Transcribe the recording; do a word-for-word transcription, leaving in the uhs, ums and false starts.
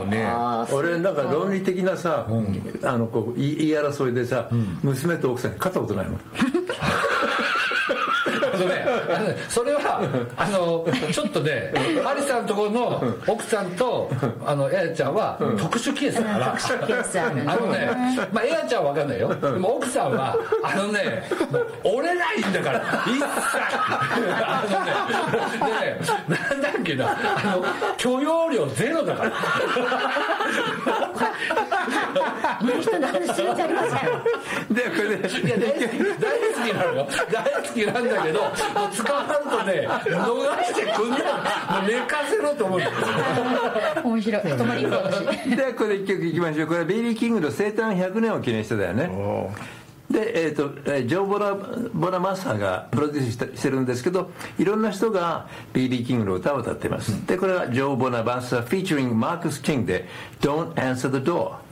ね。 俺なんか論理的なさ、うん、あのこう言い争いでさ、うん、娘と奥さんに勝ったことないもん。 あのね、あのね、それはあのちょっとね、ハリさんのところの奥さんとあのエアちゃんは特殊ケースだから、うん、特殊ケースあるね、あのね、まあ、エアちゃんは分かんないよ、でも奥さんはあのね、折れないんだから一切あのね、でね、なんだっけな、あの許容量ゼロだからいい人の話するじゃありません。 でこれでいや大好き大好きなのよ、大好きなんだけど、もう使わんとね逃してくんない、もう寝かせろと思う面白い、泊まり行こう。 ではこれ一曲いきましょう。これは ビービー キングの生誕ひゃくねんを記念してだよね。で、えーと、ジョー・ボラ・ボラマッサーがプロデュースして、してるんですけど、いろんな人が ビービー キングの歌を歌っています。でこれはジョー・ボラマッサー featuring マークス・キングで Don't Answer the Door。